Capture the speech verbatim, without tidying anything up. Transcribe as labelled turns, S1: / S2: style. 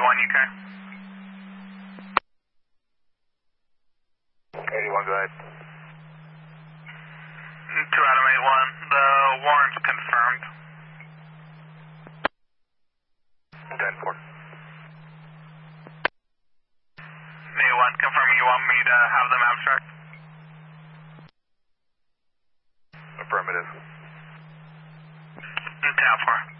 S1: eighty-one U K.
S2: eighty-one, go ahead.
S1: two Adam eighty-one, the warrant's confirmed.
S2: ten four.
S1: eighty-one, confirming you want me to have them abstract?
S2: Affirmative.
S1: ten four.